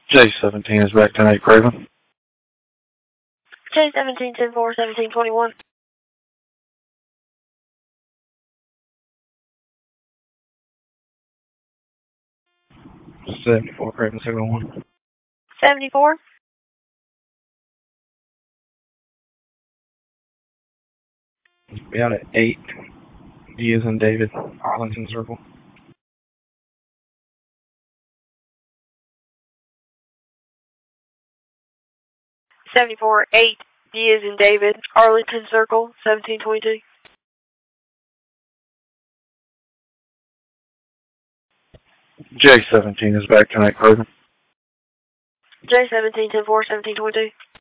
J17 is back to 8 Craven. J17, 10-4, 1721. 74 Craven 701. 74. Be out at 8. D is in David, Arlington Circle. '74 8. D is in David, Arlington Circle, 1722. J17 is back to 8 Craven. J17, 10-4, 1722.